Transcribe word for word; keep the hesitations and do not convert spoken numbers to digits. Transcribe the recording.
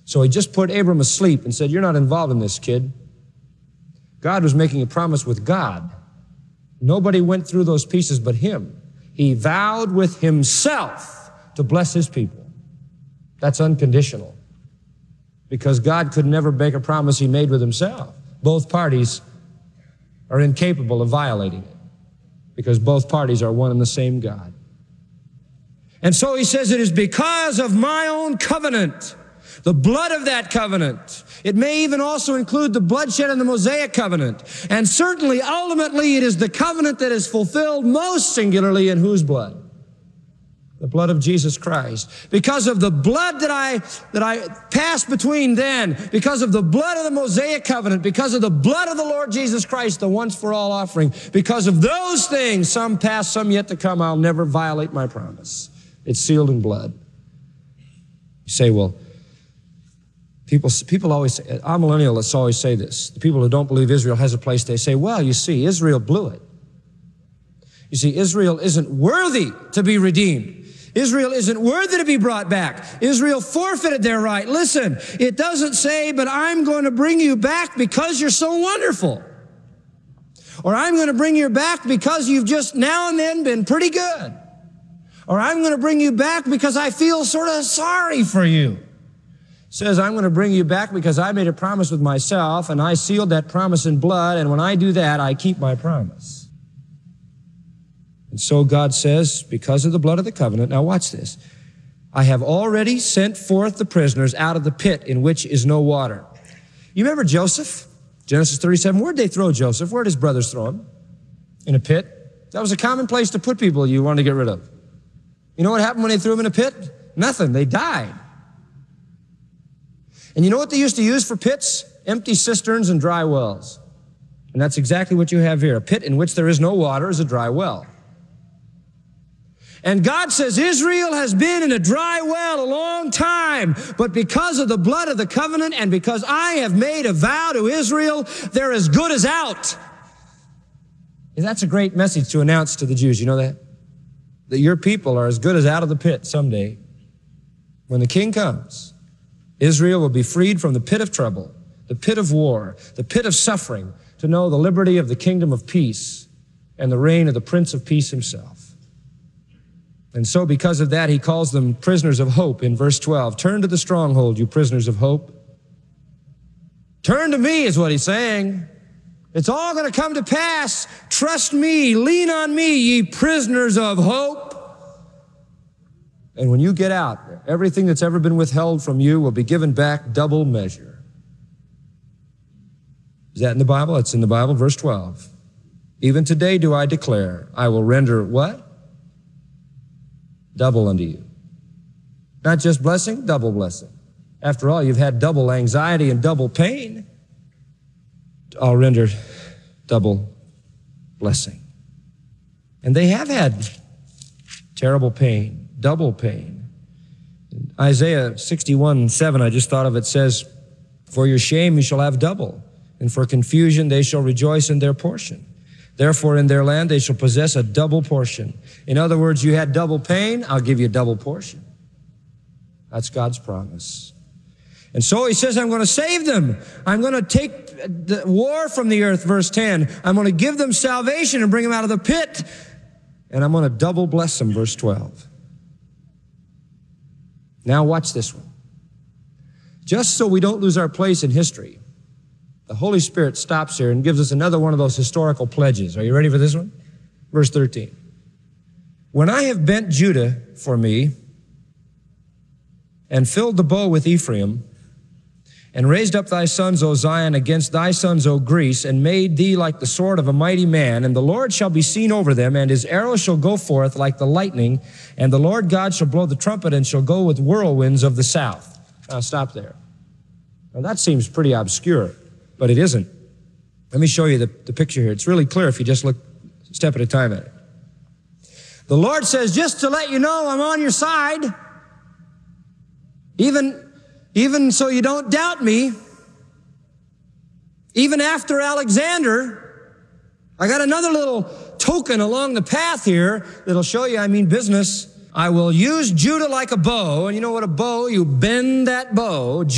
So he just put Abram asleep and said, you're not involved in this, kid. God was making a promise with God. Nobody went through those pieces but him. He vowed with himself to bless his people. That's unconditional. Because God could never break a promise he made with himself. Both parties are incapable of violating it. Because both parties are one and the same God. And so he says, it is because of my own covenant, the blood of that covenant. It may even also include the bloodshed in the Mosaic covenant. And certainly, ultimately, it is the covenant that is fulfilled most singularly in whose blood? The blood of Jesus Christ. Because of the blood that I, that I passed between then, because of the blood of the Mosaic covenant, because of the blood of the Lord Jesus Christ, the once for all offering, because of those things, some past, some yet to come, I'll never violate my promise. It's sealed in blood. You say, well, people, people always say, our millennialists always say this. The people who don't believe Israel has a place, they say, well, you see, Israel blew it. You see, Israel isn't worthy to be redeemed. Israel isn't worthy to be brought back. Israel forfeited their right. Listen, it doesn't say, but I'm going to bring you back because you're so wonderful. Or I'm going to bring you back because you've just now and then been pretty good. Or I'm going to bring you back because I feel sort of sorry for you. It says, I'm going to bring you back because I made a promise with myself and I sealed that promise in blood. And when I do that, I keep my promise. And so God says, because of the blood of the covenant, now watch this. I have already sent forth the prisoners out of the pit in which is no water. You remember Joseph? Genesis thirty-seven. Where'd they throw Joseph? Where'd his brothers throw him? In a pit. That was a common place to put people you wanted to get rid of. You know what happened when they threw him in a pit? Nothing. They died. And you know what they used to use for pits? Empty cisterns and dry wells. And that's exactly what you have here. A pit in which there is no water is a dry well. And God says, Israel has been in a dry well a long time, but because of the blood of the covenant and because I have made a vow to Israel, they're as good as out. And that's a great message to announce to the Jews. You know that? That your people are as good as out of the pit someday. When the king comes, Israel will be freed from the pit of trouble, the pit of war, the pit of suffering, to know the liberty of the kingdom of peace and the reign of the Prince of Peace himself. And so because of that, he calls them prisoners of hope in verse twelve. Turn to the stronghold, you prisoners of hope. Turn to me is what he's saying. It's all going to come to pass. Trust me, lean on me, ye prisoners of hope. And when you get out, everything that's ever been withheld from you will be given back double measure. Is that in the Bible? It's in the Bible, verse twelve. Even today do I declare, I will render what? Double unto you. Not just blessing, double blessing. After all, you've had double anxiety and double pain. I'll render double blessing. And they have had terrible pain, double pain. In Isaiah sixty-one seven, I just thought of it, says, for your shame you shall have double, and for confusion they shall rejoice in their portion. Therefore, in their land, they shall possess a double portion. In other words, you had double pain, I'll give you a double portion. That's God's promise. And so he says, I'm going to save them. I'm going to take the war from the earth, verse ten. I'm going to give them salvation and bring them out of the pit. And I'm going to double bless them, verse twelve. Now watch this one. Just so we don't lose our place in history, the Holy Spirit stops here and gives us another one of those historical pledges. Are you ready for this one? Verse thirteen. When I have bent Judah for me and filled the bow with Ephraim and raised up thy sons, O Zion, against thy sons, O Greece, and made thee like the sword of a mighty man, and the Lord shall be seen over them, and his arrow shall go forth like the lightning, and the Lord God shall blow the trumpet and shall go with whirlwinds of the south. Now stop there. Now that seems pretty obscure. But it isn't. Let me show you the, the picture here. It's really clear if you just look a step at a time at it. The Lord says, just to let you know I'm on your side, even, even so you don't doubt me, even after Alexander, I got another little token along the path here that'll show you I mean business. I will use Judah like a bow, and you know what a bow, you bend that bow.